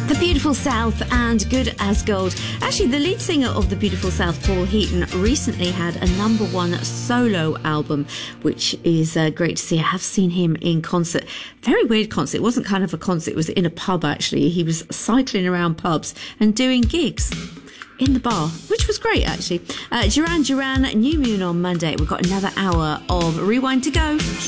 The Beautiful South and Good as Gold. Actually, the lead singer of The Beautiful South, Paul Heaton, recently had a #1 solo album, which is great to see. I have seen him in concert. Very weird concert. It wasn't kind of a concert. It was in a pub, actually. He was cycling around pubs and doing gigs in the bar, which was great, actually. Duran Duran, New Moon on Monday. We've got another hour of Rewind to go.